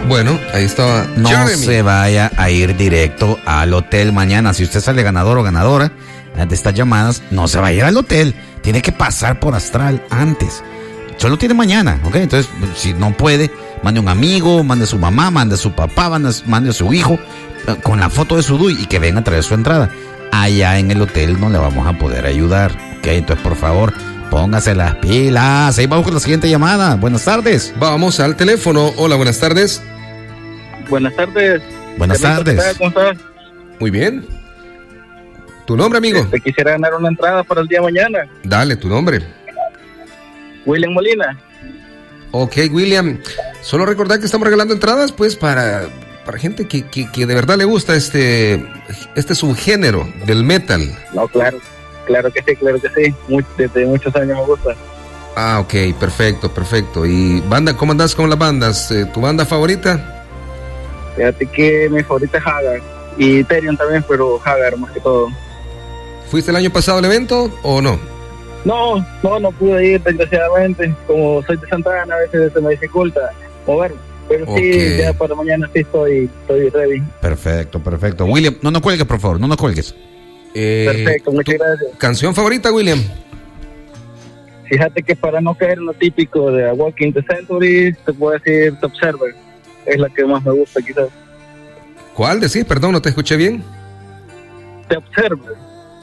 Bueno, ahí estaba. No Jeremy. se vaya a ir directo al hotel mañana. Si usted sale ganador o ganadora de estas llamadas, no se va a ir al hotel. Tiene que pasar por Astral antes. Solo tiene mañana, ¿ok? Entonces, si no puede, mande un amigo, mande a su mamá, mande a su papá, mande a su hijo con la foto de su DUI y que venga a traer su entrada. Allá en el hotel no le vamos a poder ayudar, ¿ok? Entonces, por favor, póngase las pilas. Ahí vamos con la siguiente llamada. Buenas tardes. Vamos al teléfono. Hola, buenas tardes. Buenas tardes. Buenas tardes. ¿Cómo estás? Muy bien. ¿Tu nombre, amigo? Te quisiera ganar una entrada para el día de mañana. Dale, tu nombre. William Molina. Ok, William. Solo recordar que estamos regalando entradas, pues, para gente que de verdad le gusta este subgénero del metal. No, claro que sí. Desde muchos años me gusta. Ah, ok, perfecto. ¿Y banda, cómo andas con las bandas? ¿Tu banda favorita? Fíjate que mi favorita es Hagar. Y Therion también, pero Hagar más que todo. ¿Fuiste el año pasado al evento o no? No pude ir, desgraciadamente. Como soy de Santa Ana, a veces se me dificulta moverme. Pero sí, ya para mañana sí estoy ready. Perfecto. William, no nos cuelgues, por favor, no nos cuelgues. Perfecto, muchas gracias. ¿Canción favorita, William? Fíjate que para no caer en lo típico de Walking the Century, te puedo decir The Observer. Es la que más me gusta, quizás. ¿Cuál decís? Perdón, no te escuché bien. The Observer.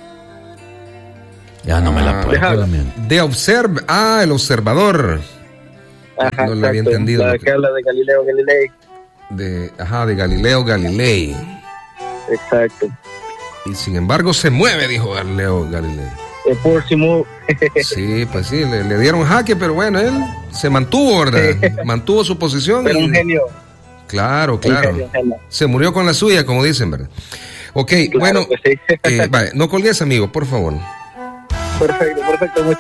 Ya no me la puedo. The Observer. Ah, El Observador. Ajá, no lo había entendido. La que habla de Galileo Galilei. De Galileo Galilei. Exacto. Y sin embargo se mueve, dijo Galileo Galilei. Sí, pues sí, le dieron jaque, pero bueno, él se mantuvo, ¿verdad? Mantuvo su posición. Pero un genio. Claro. Genio. Se murió con la suya, como dicen, ¿verdad? Ok, claro, bueno, sí. Vale, no colgues, amigo, por favor. Perfecto, muchas